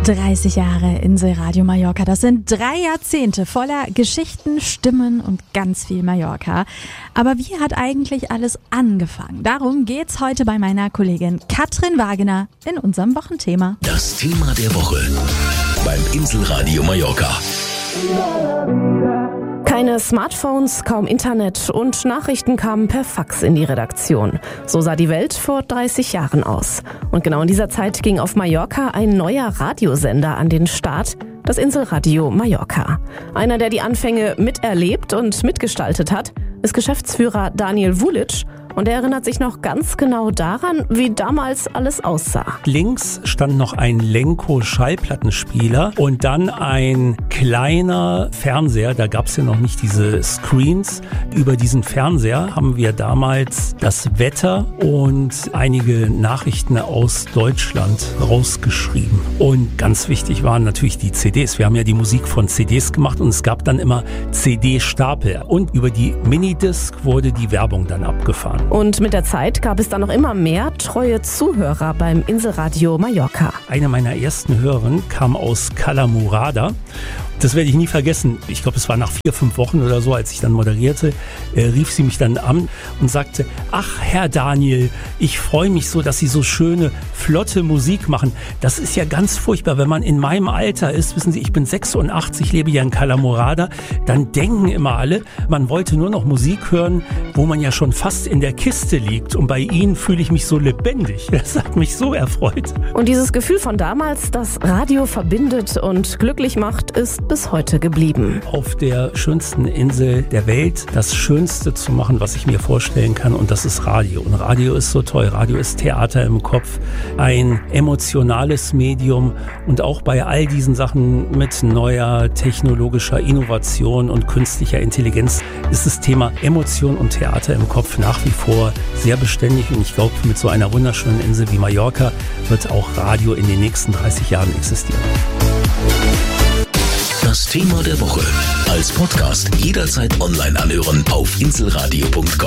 30 Jahre Inselradio Mallorca, das sind 3 Jahrzehnte voller Geschichten, Stimmen und ganz viel Mallorca. Aber wie hat eigentlich alles angefangen? Darum geht's heute bei meiner Kollegin Katrin Wagener in unserem Wochenthema. Das Thema der Woche beim Inselradio Mallorca. Keine Smartphones, kaum Internet und Nachrichten kamen per Fax in die Redaktion. So sah die Welt vor 30 Jahren aus. Und genau in dieser Zeit ging auf Mallorca ein neuer Radiosender an den Start, das Inselradio Mallorca. Einer, der die Anfänge miterlebt und mitgestaltet hat, ist Geschäftsführer Daniel Vulic. Und er erinnert sich noch ganz genau daran, wie damals alles aussah. Links stand noch ein Lenco-Schallplattenspieler und dann ein kleiner Fernseher. Da gab es ja noch nicht diese Screens. Über diesen Fernseher haben wir damals das Wetter und einige Nachrichten aus Deutschland rausgeschrieben. Und ganz wichtig waren natürlich die CDs. Wir haben ja die Musik von CDs gemacht und es gab dann immer CD-Stapel. Und über die Minidisc wurde die Werbung dann abgefahren. Und mit der Zeit gab es dann noch immer mehr treue Zuhörer beim Inselradio Mallorca. Eine meiner ersten Hörerinnen kam aus Cala Morada. Das werde ich nie vergessen. Ich glaube, es war nach 4-5 Wochen oder so, als ich dann moderierte, rief sie mich dann an und sagte, ach Herr Daniel, ich freue mich so, dass Sie so schöne, flotte Musik machen. Das ist ja ganz furchtbar, wenn man in meinem Alter ist. Wissen Sie, ich bin 86, lebe ja in Cala Morada. Dann denken immer alle, man wollte nur noch Musik hören, wo man ja schon fast in der Kiste liegt. Und bei Ihnen fühle ich mich so lebendig. Das hat mich so erfreut. Und dieses Gefühl von damals, das Radio verbindet und glücklich macht, ist bis heute geblieben. Auf der schönsten Insel der Welt das Schönste zu machen, was ich mir vorstellen kann, und das ist Radio. Und Radio ist so toll. Radio ist Theater im Kopf, ein emotionales Medium, und auch bei all diesen Sachen mit neuer technologischer Innovation und künstlicher Intelligenz ist das Thema Emotion und Theater im Kopf nach wie vor sehr beständig, und ich glaube, mit so einer wunderschönen Insel wie Mallorca wird auch Radio in den nächsten 30 Jahren existieren. Das Thema der Woche als Podcast jederzeit online anhören auf inselradio.com.